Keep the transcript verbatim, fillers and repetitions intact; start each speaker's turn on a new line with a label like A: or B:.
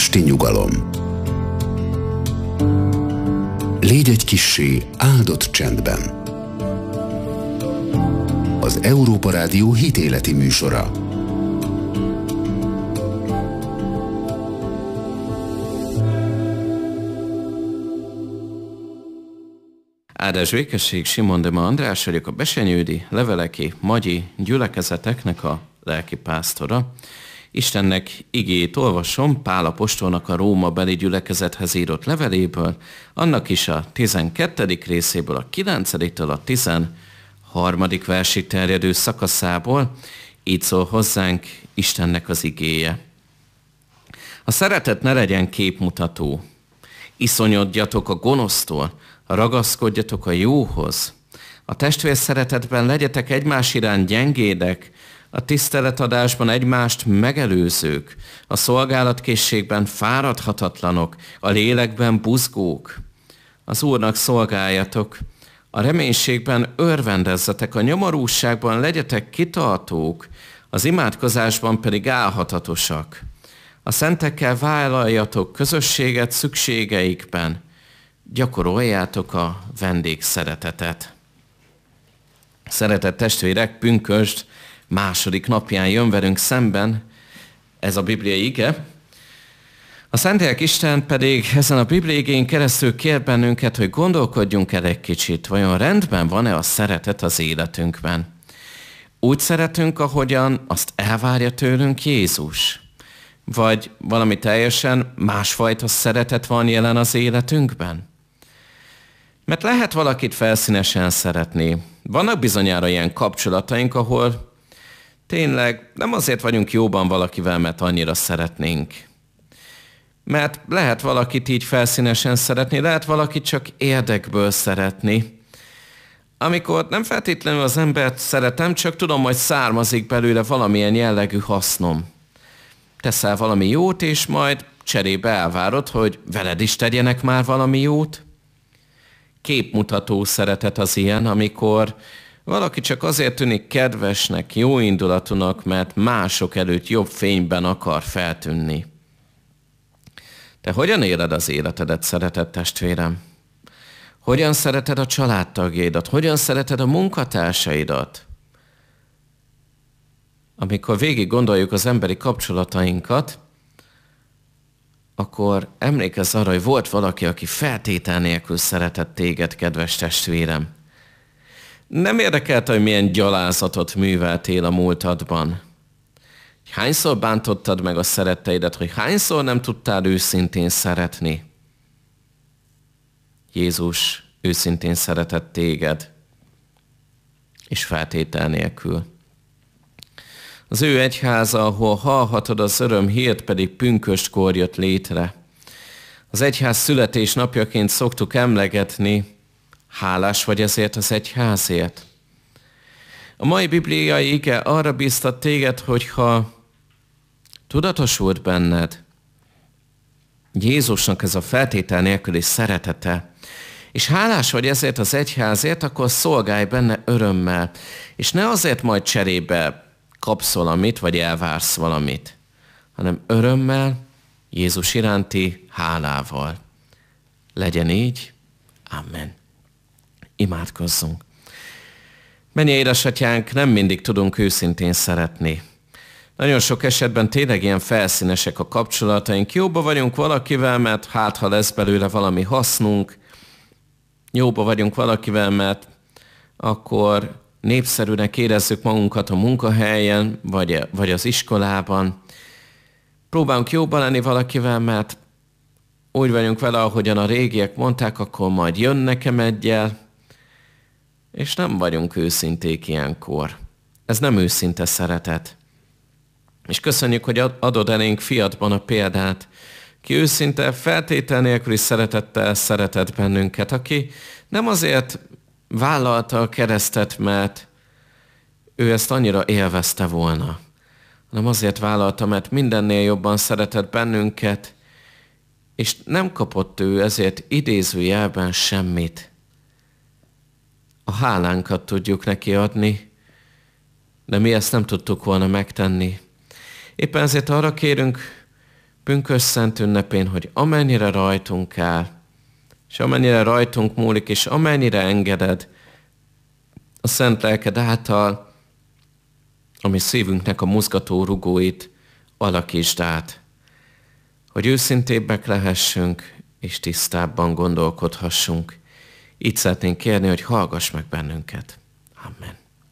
A: esti nyugalom. Légy egy kissé áldott csendben. Az Európa Rádió hitéleti műsora.
B: Áldás békesség, Simon Dema András vagyok, a Besenyődi Leveleki Magyi gyülekezeteknek a lelkipásztora. Istennek igéjét olvasom Pál apostolnak a Róma beli gyülekezethez írott leveléből, annak is a tizenkettedik részéből, a kilencediktől a tizenharmadik versig terjedő szakaszából. Így szól hozzánk Istennek az igéje. A szeretet ne legyen képmutató. Iszonyodjatok a gonosztól, ragaszkodjatok a jóhoz. A testvér szeretetben legyetek egymás iránt gyengédek, a tiszteletadásban egymást megelőzők, a szolgálatkészségben fáradhatatlanok, a lélekben buzgók. Az Úrnak szolgáljatok, a reménységben örvendezzetek, a nyomorúságban legyetek kitartók, az imádkozásban pedig álhatatosak. A szentekkel vállaljatok közösséget szükségeikben, gyakoroljátok a vendégszeretetet. Szeretett testvérek, pünkösd második napján jön velünk szemben ez a bibliai ige. A Szentlélek Isten pedig ezen a bibliai igén keresztül kér bennünket, hogy gondolkodjunk el egy kicsit, vajon rendben van-e a szeretet az életünkben. Úgy szeretünk, ahogyan azt elvárja tőlünk Jézus, vagy valami teljesen másfajta szeretet van jelen az életünkben? Mert lehet valakit felszínesen szeretni. Vannak bizonyára ilyen kapcsolataink, ahol tényleg nem azért vagyunk jóban valakivel, mert annyira szeretnénk. Mert lehet valakit így felszínesen szeretni, lehet valakit csak érdekből szeretni. Amikor nem feltétlenül az embert szeretem, csak tudom, hogy származik belőle valamilyen jellegű hasznom. Teszel valami jót, és majd cserébe elvárod, hogy veled is tegyenek már valami jót. Képmutató szeretet az ilyen, amikor valaki csak azért tűnik kedvesnek, jóindulatúnak, mert mások előtt jobb fényben akar feltűnni. Te hogyan éled az életedet, szeretett testvérem? Hogyan szereted a családtagjaidat? Hogyan szereted a munkatársaidat? Amikor végig gondoljuk az emberi kapcsolatainkat, akkor emlékezz arra, hogy volt valaki, aki feltétel nélkül szeretett téged, kedves testvérem. Nem érdekelte, hogy milyen gyalázatot műveltél a múltadban. Hányszor bántottad meg a szeretteidet, hogy hányszor nem tudtál őszintén szeretni. Jézus őszintén szeretett téged, és feltétel nélkül. Az ő egyháza, ahol hallhatod az öröm hírt, pedig pünköstkor jött létre. Az egyház születésnapjaként szoktuk emlegetni, hálás vagy ezért az egyházért. A mai bibliai ige arra bíztat téged, hogyha tudatosult benned Jézusnak ez a feltétel nélküli szeretete, és hálás vagy ezért az egyházért, akkor szolgálj benne örömmel, és ne azért majd cserébe kapsz valamit, vagy elvársz valamit, hanem örömmel, Jézus iránti hálával. Legyen így. Amen. Imádkozzunk. Mennyei édesatyánk, nem mindig tudunk őszintén szeretni. Nagyon sok esetben tényleg ilyen felszínesek a kapcsolataink. Jóba vagyunk valakivel, mert hát ha lesz belőle valami hasznunk. Jóba vagyunk valakivel, mert akkor népszerűnek érezzük magunkat a munkahelyen, vagy, vagy az iskolában. Próbálunk jóba lenni valakivel, mert úgy vagyunk vele, ahogyan a régiek mondták, akkor majd jön nekem egyel, és nem vagyunk őszinték ilyenkor. Ez nem őszinte szeretet. És köszönjük, hogy adod elénk fiatban a példát, ki őszinte, feltétel nélküli szeretettel szeretett bennünket, aki nem azért vállalta a keresztet, mert ő ezt annyira élvezte volna, hanem azért vállalta, mert mindennél jobban szeretett bennünket, és nem kapott ő ezért idézőjelben semmit. A hálánkat tudjuk neki adni, de mi ezt nem tudtuk volna megtenni. Éppen ezért arra kérünk pünkösd szent ünnepén, hogy amennyire rajtunk áll, és amennyire rajtunk múlik, és amennyire engeded a szent lelked által, ami szívünknek a mozgató rugóit alakítsd át, hogy őszintébbek lehessünk, és tisztábban gondolkodhassunk. Így szeretnénk kérni, hogy hallgass meg bennünket. Amen.